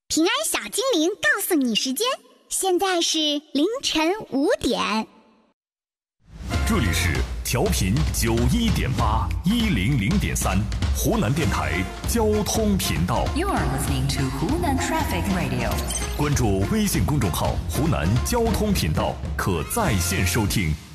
平安小精灵告诉你时间，现在是凌晨5点。 这里是调频91.8 100.3湖南电台交通频道。 You are listening to Hunan Traffic Radio。 关注微信公众号“湖南交通频道”，可在线收听。